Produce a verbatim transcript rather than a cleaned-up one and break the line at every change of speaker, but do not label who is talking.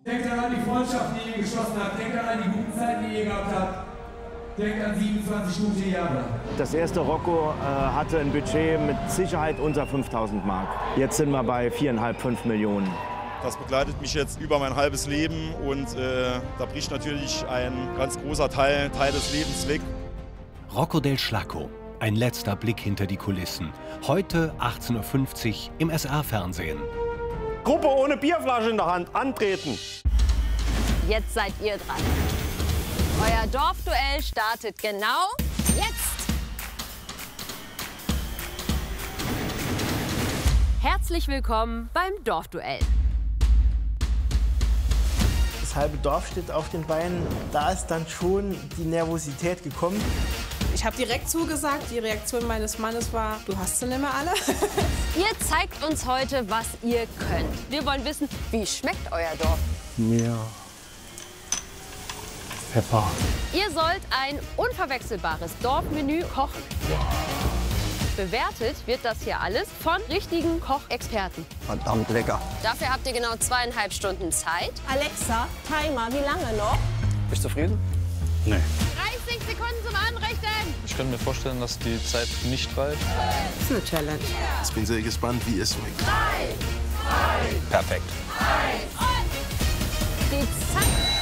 Denkt an die Freundschaften, die ihr geschlossen habt. Denkt an die guten Zeiten, die ihr gehabt habt. Denkt an siebenundzwanzig gute Jahre.
Das erste Rocco äh, hatte ein Budget mit Sicherheit unter fünftausend Mark. Jetzt sind wir bei viereinhalb, fünf Millionen.
Das begleitet mich jetzt über mein halbes Leben und äh, da bricht natürlich ein ganz großer Teil, Teil des Lebens weg.
Rocco del Schlacco, ein letzter Blick hinter die Kulissen. Heute achtzehn Uhr fünfzig im S R-Fernsehen.
Gruppe ohne Bierflasche in der Hand, antreten.
Jetzt seid ihr dran. Euer Dorfduell startet genau jetzt. Herzlich willkommen beim Dorfduell.
Das halbe Dorf steht auf den Beinen. Da ist dann schon die Nervosität gekommen.
Ich habe direkt zugesagt. Die Reaktion meines Mannes war, du hast sie nicht mehr alle.
Ihr zeigt uns heute, was ihr könnt. Wir wollen wissen, wie schmeckt euer Dorf?
Mehr Pfeffer.
Ihr sollt ein unverwechselbares Dorfmenü kochen. Bewertet wird das hier alles von richtigen Kochexperten.
Verdammt lecker.
Dafür habt ihr genau zweieinhalb Stunden Zeit.
Alexa, Timer, wie lange noch?
Bist du zufrieden? Nee.
dreißig Sekunden zum Anrichten.
Ich könnte mir vorstellen, dass die Zeit nicht reicht.
Das ist eine Challenge.
Ich bin sehr gespannt, wie es schmeckt.
Drei, zwei,
Perfekt.
eins und die Zeit.